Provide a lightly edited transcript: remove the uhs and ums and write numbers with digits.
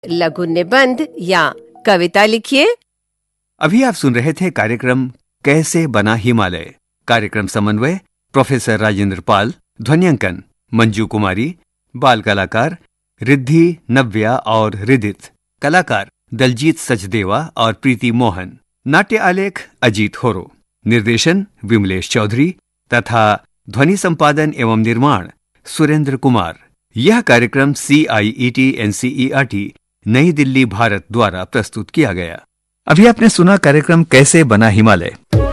लघु निबंध या कविता लिखिए। अभी आप सुन रहे थे कार्यक्रम कैसे बना हिमालय। कार्यक्रम समन्वय प्रोफेसर राजेंद्र पाल, ध्वनियांकन मंजू कुमारी, बाल कलाकार रिद्धि, नव्या और रिदित, कलाकार दलजीत सचदेवा और प्रीति मोहन, नाट्य आलेख अजीत होरो, निर्देशन विमलेश चौधरी तथा ध्वनि संपादन एवं निर्माण सुरेंद्र कुमार। यह कार्यक्रम CIET NCERT नई दिल्ली भारत द्वारा प्रस्तुत किया गया। अभी आपने सुना कार्यक्रम कैसे बना हिमालय।